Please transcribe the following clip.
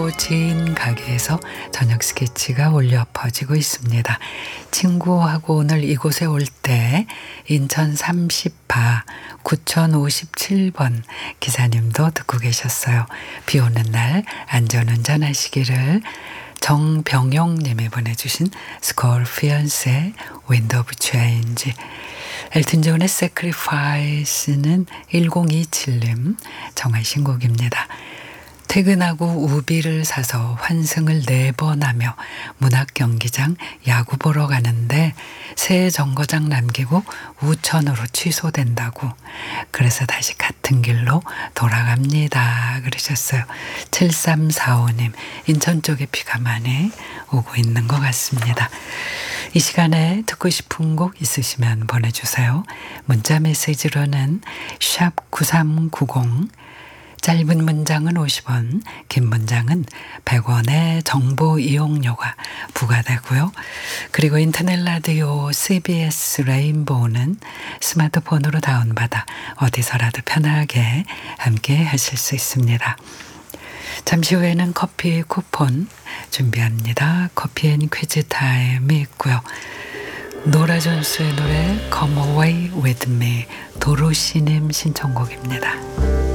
서초 지인 가게에서 저녁 스케치가 울려 퍼지고 있습니다. 친구하고 오늘 이곳에 올 때 인천 30바 9057번 기사님도 듣고 계셨어요. 비 오는 날 안전운전 하시기를. 정병용님이 보내주신 스콜피언스의 Wind of Change. 엘튼 존의 Sacrifice는 1027님 정하신 곡입니다. 퇴근하고 우비를 사서 환승을 4번 하며 문학경기장 야구 보러 가는데 새 정거장 남기고 우천으로 취소된다고. 그래서 다시 같은 길로 돌아갑니다. 그러셨어요. 7345님, 인천 쪽에 비가 많이 오고 있는 것 같습니다. 이 시간에 듣고 싶은 곡 있으시면 보내주세요. 문자 메시지로는 샵 9390, 짧은 문장은 50원, 긴 문장은 100원의 정보 이용료가 부과되고요. 그리고 인터넷 라디오 CBS 레인보우는 스마트폰으로 다운받아 어디서라도 편하게 함께 하실 수 있습니다. 잠시 후에는 커피 쿠폰 준비합니다. 커피앤 퀴즈 타임이 있고요. 노라 존스의 노래 Come Away With Me, 도로시님 신청곡입니다.